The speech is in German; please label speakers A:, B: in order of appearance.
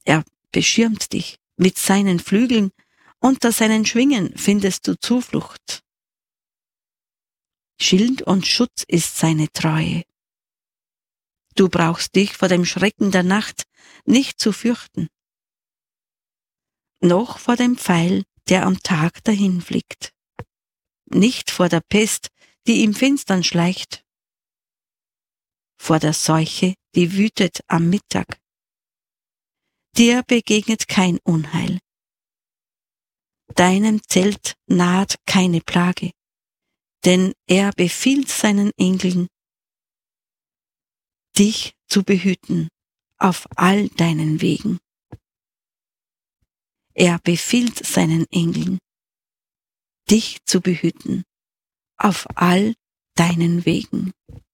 A: Er beschirmt dich mit seinen Flügeln, unter seinen Schwingen findest du Zuflucht. Schild und Schutz ist seine Treue. Du brauchst dich vor dem Schrecken der Nacht nicht zu fürchten, noch vor dem Pfeil, der am Tag dahinfliegt, nicht vor der Pest, die im Finstern schleicht, vor der Seuche, die wütet am Mittag. Dir begegnet kein Unheil. Deinem Zelt naht keine Plage, denn er befiehlt seinen Engeln, dich zu behüten auf all deinen Wegen. Er befiehlt seinen Engeln, dich zu behüten auf all deinen Wegen.